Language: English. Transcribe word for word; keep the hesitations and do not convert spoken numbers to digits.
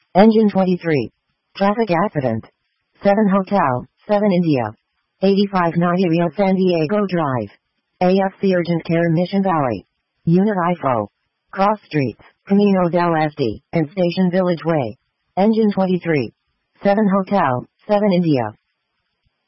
Engine twenty-three. Traffic accident. seven Hotel, seven India. eighty-five ninety Rio San Diego Drive. A F C Urgent Care Mission Valley. Unit I F O. Cross Streets, Camino del Este, and Station Village Way. Engine twenty-three. seven Hotel, seven India.